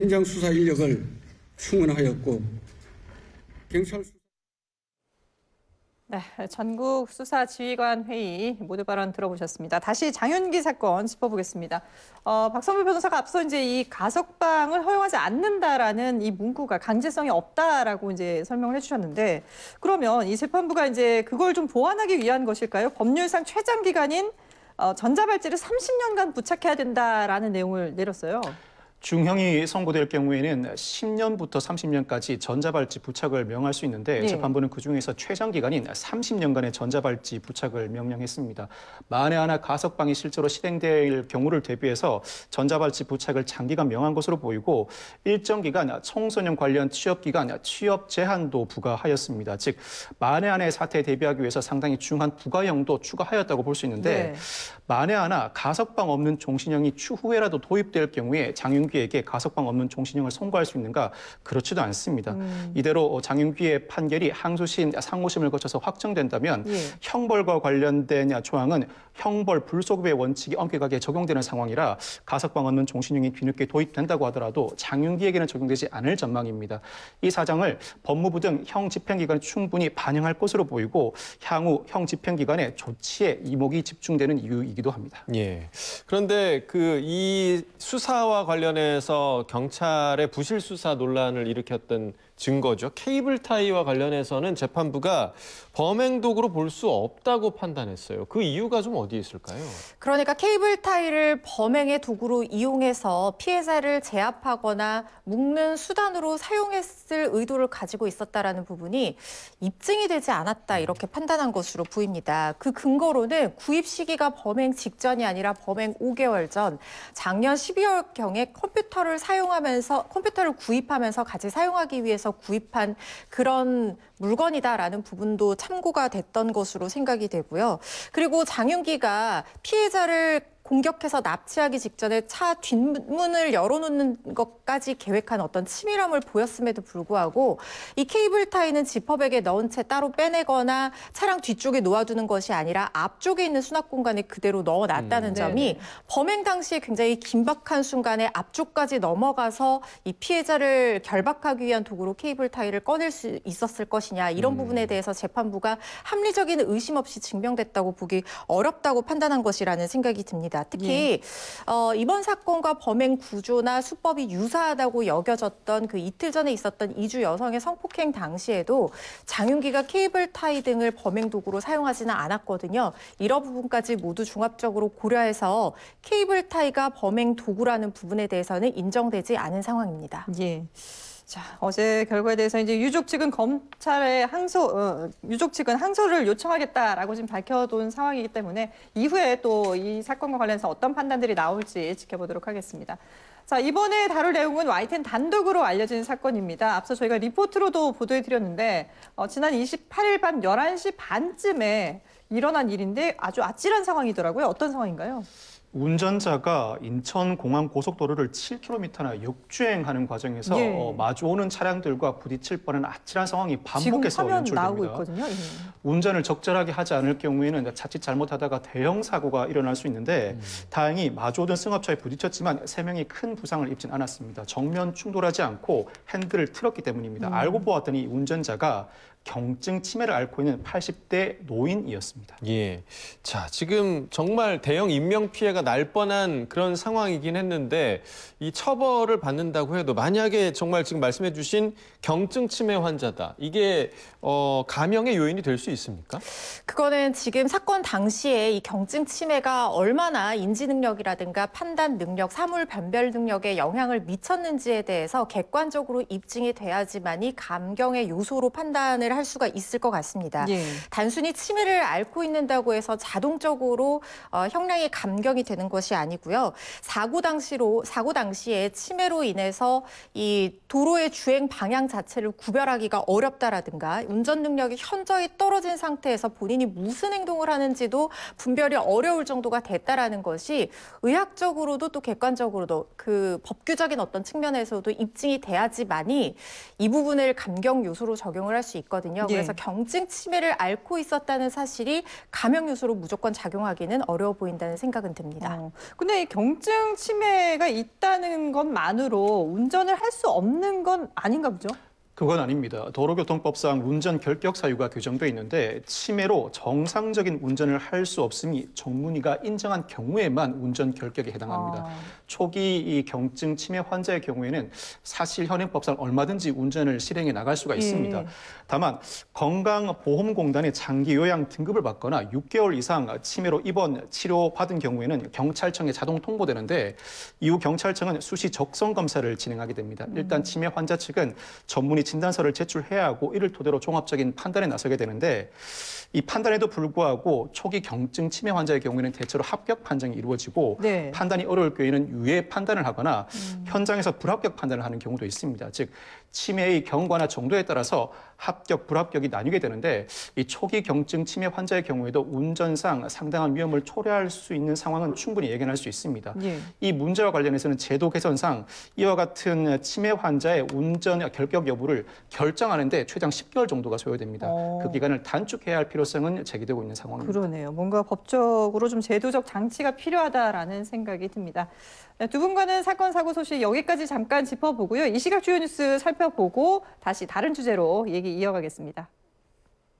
현장 수사 인력을 충원하였고 경찰 네, 전국 수사지휘관 회의 모두 발언 들어보셨습니다. 다시 장윤기 사건 짚어보겠습니다. 박선물 변호사가 앞서 이제 이 가석방을 허용하지 않는다라는 이 문구가 강제성이 없다라고 이제 설명을 해주셨는데, 그러면 이 재판부가 이제 그걸 좀 보완하기 위한 것일까요? 법률상 최장 기간인 전자발찌를 30년간 부착해야 된다라는 내용을 내렸어요. 중형이 선고될 경우에는 10년부터 30년까지 전자발찌 부착을 명할 수 있는데 재판부는 그중에서 최장 기간인 30년간의 전자발찌 부착을 명령했습니다. 만에 하나 가석방이 실제로 실행될 경우를 대비해서 전자발찌 부착을 장기간 명한 것으로 보이고 일정 기간 청소년 관련 취업 기간 취업 제한도 부과하였습니다. 즉 만에 하나의 사태에 대비하기 위해서 상당히 중한 부과형도 추가하였다고 볼 수 있는데 만에 하나 가석방 없는 종신형이 추후에라도 도입될 경우에 장윤기에게 가석방 없는 종신형을 선고할 수 있는가? 그렇지도 않습니다. 이대로 장윤기의 판결이 항소심, 상고심을 거쳐서 확정된다면 형벌과 관련된 조항은 형벌 불소급의 원칙이 엄격하게 적용되는 상황이라 가석방 없는 종신형이 뒤늦게 도입된다고 하더라도 장윤기에게는 적용되지 않을 전망입니다. 이 사정을 법무부 등 형 집행기관이 충분히 반영할 것으로 보이고 향후 형 집행기관의 조치에 이목이 집중되는 이유이기도 합니다. 예. 그런데 이 수사와 관련해서 경찰의 부실 수사 논란을 일으켰던 증거죠. 케이블 타이와 관련해서는 재판부가 범행 도구로 볼 수 없다고 판단했어요. 그 이유가 좀 어디에 있을까요? 그러니까 케이블 타이를 범행의 도구로 이용해서 피해자를 제압하거나 묶는 수단으로 사용했을 의도를 가지고 있었다라는 부분이 입증이 되지 않았다 이렇게 판단한 것으로 보입니다. 그 근거로는 구입 시기가 범행 직전이 아니라 범행 5개월 전 작년 12월경에 컴퓨터를 구입하면서 같이 사용하기 위해서 구입한 그런 물건이다라는 부분도 참고가 됐던 것으로 생각이 되고요. 그리고 장윤기가 피해자를 공격해서 납치하기 직전에 차 뒷문을 열어놓는 것까지 계획한 어떤 치밀함을 보였음에도 불구하고 이 케이블 타이는 지퍼백에 넣은 채 따로 빼내거나 차량 뒤쪽에 놓아두는 것이 아니라 앞쪽에 있는 수납 공간에 그대로 넣어놨다는 점이 범행 당시에 굉장히 긴박한 순간에 앞쪽까지 넘어가서 이 피해자를 결박하기 위한 도구로 케이블 타이를 꺼낼 수 있었을 것이냐 이런 부분에 대해서 재판부가 합리적인 의심 없이 증명됐다고 보기 어렵다고 판단한 것이라는 생각이 듭니다. 특히 이번 사건과 범행 구조나 수법이 유사하다고 여겨졌던 그 이틀 전에 있었던 이주 여성의 성폭행 당시에도 장윤기가 케이블 타이 등을 범행 도구로 사용하지는 않았거든요. 이런 부분까지 모두 종합적으로 고려해서 케이블 타이가 범행 도구라는 부분에 대해서는 인정되지 않은 상황입니다. 예. 자, 어제 결과에 대해서 이제 유족 측은 검찰에 유족 측은 항소를 요청하겠다라고 지금 밝혀둔 상황이기 때문에 이후에 또 이 사건과 관련해서 어떤 판단들이 나올지 지켜보도록 하겠습니다. 자, 이번에 다룰 내용은 YTN 단독으로 알려진 사건입니다. 앞서 저희가 리포트로도 보도해드렸는데 지난 28일 밤 11시 반쯤에 일어난 일인데 아주 아찔한 상황이더라고요. 어떤 상황인가요? 운전자가 인천공항 고속도로를 7km나 역주행하는 과정에서 마주오는 차량들과 부딪힐 뻔한 아찔한 상황이 반복해서 연출됩니다. 나오고 있거든요. 운전을 적절하게 하지 않을 경우에는 자칫 잘못하다가 대형 사고가 일어날 수 있는데 다행히 마주오던 승합차에 부딪혔지만 3명이 큰 부상을 입진 않았습니다. 정면 충돌하지 않고 핸들을 틀었기 때문입니다. 알고 보았더니 운전자가 경증 치매를 앓고 있는 80대 노인이었습니다. 예. 자, 지금 정말 대형 인명 피해가 날 뻔한 그런 상황이긴 했는데 이 처벌을 받는다고 해도 만약에 정말 지금 말씀해 주신 경증 치매 환자다. 이게 감형의 요인이 될 수 있습니까? 그거는 지금 사건 당시에 이 경증 치매가 얼마나 인지 능력이라든가 판단 능력, 사물 변별 능력에 영향을 미쳤는지에 대해서 객관적으로 입증이 돼야지만이 감경의 요소로 판단을 할 수가 있을 것 같습니다. 단순히 치매를 앓고 있는다고 해서 자동적으로 형량이 감경이 되는 것이 아니고요. 사고 당시에 치매로 인해서 이 도로의 주행 방향 자체를 구별하기가 어렵다라든가 운전 능력이 현저히 떨어진 상태에서 본인이 무슨 행동을 하는지도 분별이 어려울 정도가 됐다라는 것이 의학적으로도 또 객관적으로도 그 법규적인 어떤 측면에서도 입증이 돼야지만이 이 부분을 감경 요소로 적용을 할 수 있거든요. 있거든요. 예. 그래서 경증 치매를 앓고 있었다는 사실이 감형 요소로 무조건 작용하기는 어려워 보인다는 생각은 듭니다. 근데 이 경증 치매가 있다는 것만으로 운전을 할 수 없는 건 아닌가 보죠? 그건 아닙니다. 도로교통법상 운전 결격 사유가 규정돼 있는데 치매로 정상적인 운전을 할 수 없음이 전문의가 인정한 경우에만 운전 결격에 해당합니다. 초기 이 경증 치매 환자의 경우에는 사실 현행법상 얼마든지 운전을 실행해 나갈 수가 있습니다. 예. 다만 건강보험공단의 장기 요양 등급을 받거나 6개월 이상 치매로 입원 치료받은 경우에는 경찰청에 자동 통보되는데 이후 경찰청은 수시 적성 검사를 진행하게 됩니다. 일단 치매 환자 측은 전문의 진단서를 제출해야 하고 이를 토대로 종합적인 판단에 나서게 되는데 이 판단에도 불구하고 초기 경증 치매 환자의 경우에는 대체로 합격 판정이 이루어지고 네. 판단이 어려울 경우에는 유예 판단을 하거나 현장에서 불합격 판단을 하는 경우도 있습니다. 즉 치매의 경과나 정도에 따라서 합격, 불합격이 나뉘게 되는데 이 초기 경증 치매 환자의 경우에도 운전상 상당한 위험을 초래할 수 있는 상황은 충분히 예견할 수 있습니다. 예. 이 문제와 관련해서는 제도 개선상 이와 같은 치매 환자의 운전 결격 여부를 결정하는데 최장 10개월 정도가 소요됩니다. 그 기간을 단축해야 할 필요성은 제기되고 있는 상황입니다. 그러네요. 뭔가 법적으로 좀 제도적 장치가 필요하다라는 생각이 듭니다. 두 분과는 사건 사고 소식 여기까지 잠깐 짚어보고요. 이 시각 주요 뉴스 살펴보고 다시 다른 주제로 얘기 이어가겠습니다.